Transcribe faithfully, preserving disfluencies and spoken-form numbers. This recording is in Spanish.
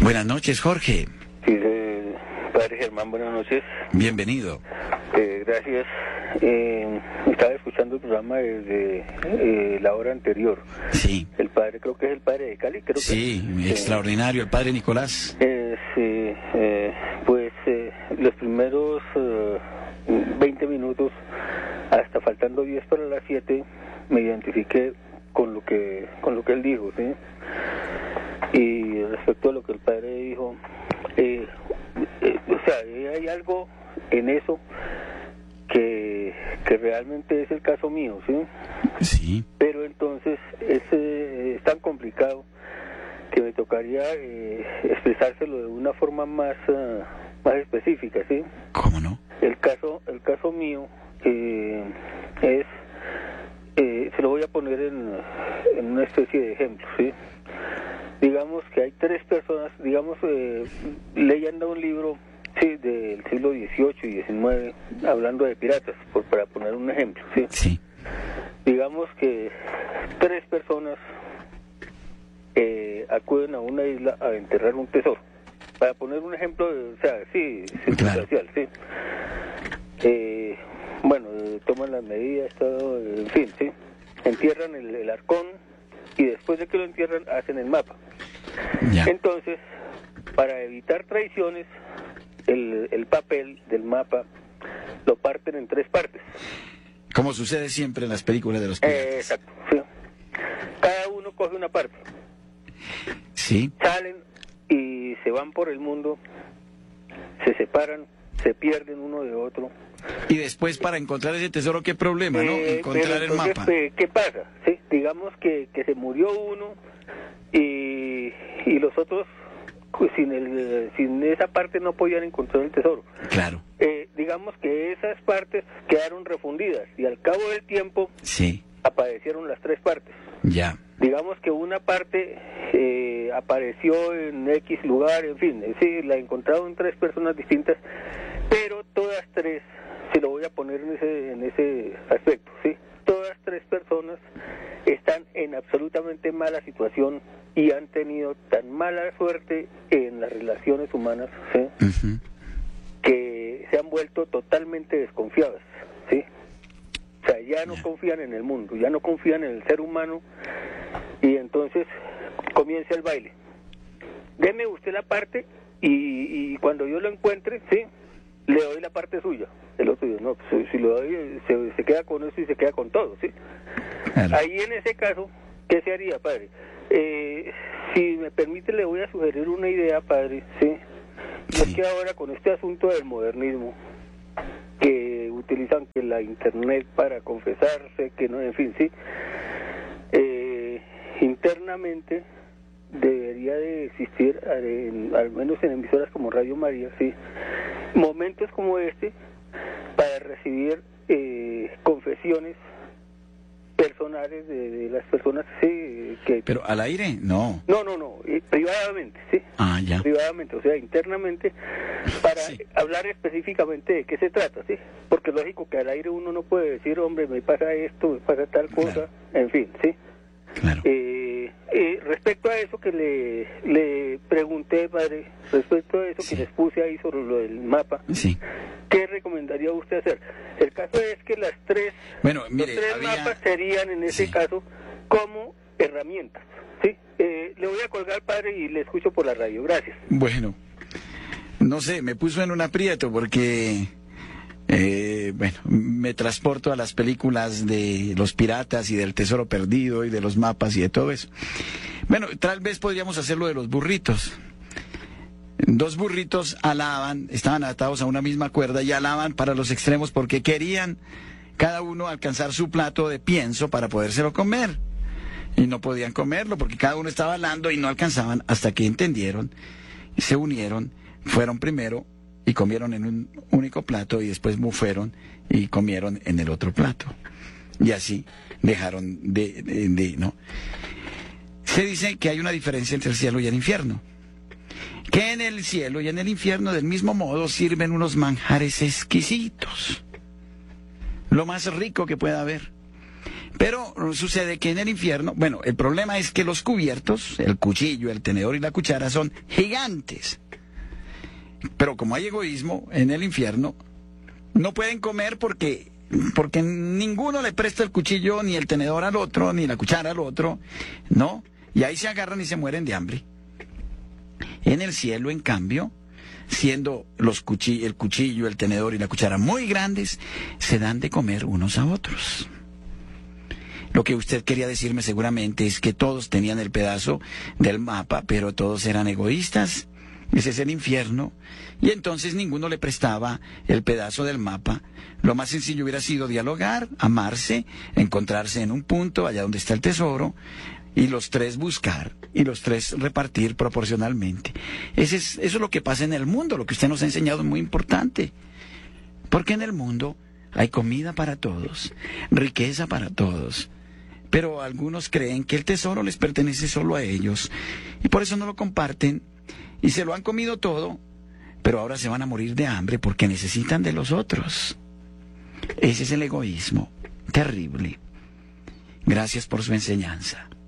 Buenas noches, Jorge. Sí, eh, padre Germán, buenas noches. Bienvenido. Eh, gracias. Eh, estaba escuchando el programa desde eh, la hora anterior. Sí. El padre, creo que es el padre de Cali, creo Sí, que. extraordinario, el padre Nicolás. Eh, sí, eh, pues eh, los primeros eh, veinte minutos, hasta faltando diez para las siete, me identifiqué con lo que con lo que él dijo, ¿sí? Y respecto a lo que el padre dijo, eh, eh, o sea, hay algo en eso que, que realmente es el caso mío, ¿sí? Sí. Pero entonces es, eh, es tan complicado que me tocaría eh, expresárselo de una forma más uh, más específica, ¿sí? ¿Cómo no? El caso el caso mío eh, es, eh, se lo voy a poner en, en una especie de ejemplo, ¿sí? Digamos que hay tres personas, digamos, eh, leyendo un libro, sí, del siglo dieciocho y diecinueve, hablando de piratas, por, para poner un ejemplo, ¿sí? Sí. Digamos que tres personas eh, acuden a una isla a enterrar un tesoro. Para poner un ejemplo, o sea, sí, circunstancial, sí. Eh, bueno, eh, toman las medidas, todo, en fin, sí. Entierran el, el arcón y después de que lo entierran hacen el mapa. Ya. Entonces, para evitar traiciones, el, el papel del mapa lo parten en tres partes. Como sucede siempre en las películas de los piratas. Eh, exacto, sí. Cada uno coge una parte. Sí. Salen y se van por el mundo, se separan, se pierden uno de otro. Y después para encontrar ese tesoro, ¿qué problema, no? Eh, Encontrar pero el entonces, mapa. eh, ¿qué pasa? ¿Sí? Digamos que, que se murió uno y, y los otros pues, sin, el, eh, sin esa parte no podían encontrar el tesoro. Claro. Eh, digamos que esas partes quedaron refundidas y al cabo del tiempo Sí. aparecieron las tres partes. Ya. Digamos que una parte eh, apareció en X lugar, en fin, es decir, la encontraron tres personas distintas, pero todas tres, se lo voy a poner en ese, en ese aspecto, ¿sí? Todas tres personas están en absolutamente mala situación y han tenido tan mala suerte en las relaciones humanas, ¿sí? Uh-huh. Que se han vuelto totalmente desconfiadas, ¿sí? O sea, ya no confían en el mundo, ya no confían en el ser humano y entonces comienza el baile. Deme usted la parte y, y cuando yo lo encuentre, sí, le doy la parte suya. El otro dice, no, pues, si lo doy, se, se queda con eso y se queda con todo, ¿sí? Claro. Ahí en ese caso, ¿qué se haría, padre? Eh, si me permite, le voy a sugerir una idea, padre, ¿sí? Y Sí. es que ahora con este asunto del modernismo, que utilizan que la internet para confesarse, que no, en fin, sí, eh, internamente debería de existir, en, al menos en emisoras como Radio María, sí, momentos como este para recibir eh, confesiones personales de, de las personas, sí, que... Pero al aire, no. No, no, no, eh, privadamente, sí. Ah, ya. Privadamente, o sea, internamente, para Sí. hablar específicamente de qué se trata, ¿sí? Porque lógico que al aire uno no puede decir, hombre, me pasa esto, me pasa tal cosa, Claro. en fin, ¿sí? Claro. Eh, eh, respecto a eso que le, le pregunté, padre, respecto a eso Sí. que les puse ahí sobre lo del mapa, Sí. ¿qué recomendaría usted hacer? El caso es que las tres, Bueno, mire, los tres había- mapas serían en ese Sí. caso como herramientas, ¿sí? Eh, le voy a colgar, padre, y le escucho por la radio. Gracias. Bueno, no sé, me puso en un aprieto porque, eh, bueno, me transporto a las películas de los piratas y del tesoro perdido y de los mapas y de todo eso. Bueno, tal vez podríamos hacerlo de los burritos. Dos burritos alaban, estaban atados a una misma cuerda y alaban para los extremos porque querían cada uno alcanzar su plato de pienso para podérselo comer. Y no podían comerlo porque cada uno estaba alando y no alcanzaban hasta que entendieron, se unieron, fueron primero y comieron en un único plato y después fueron y comieron en el otro plato. Y así dejaron de, de, de ¿no? Se dice que hay una diferencia entre el cielo y el infierno. Que en el cielo y en el infierno del mismo modo sirven unos manjares exquisitos. Lo más rico que pueda haber. Pero sucede que en el infierno, bueno, el problema es que los cubiertos, el cuchillo, el tenedor y la cuchara son gigantes. Pero como hay egoísmo en el infierno, no pueden comer porque, porque ninguno le presta el cuchillo ni el tenedor al otro, ni la cuchara al otro, ¿no? Y ahí se agarran y se mueren de hambre. En el cielo, en cambio, siendo los cuchillos, el cuchillo, el tenedor y la cuchara muy grandes, se dan de comer unos a otros. Lo que usted quería decirme seguramente es que todos tenían el pedazo del mapa, pero todos eran egoístas. Ese es el infierno. Y entonces ninguno le prestaba el pedazo del mapa. Lo más sencillo hubiera sido dialogar, amarse, encontrarse en un punto, allá donde está el tesoro, y los tres buscar, y los tres repartir proporcionalmente. Ese es, eso es lo que pasa en el mundo, lo que usted nos ha enseñado es muy importante. Porque en el mundo hay comida para todos, riqueza para todos. Pero algunos creen que el tesoro les pertenece solo a ellos, y por eso no lo comparten, y se lo han comido todo, pero ahora se van a morir de hambre porque necesitan de los otros. Ese es el egoísmo, terrible. Gracias por su enseñanza.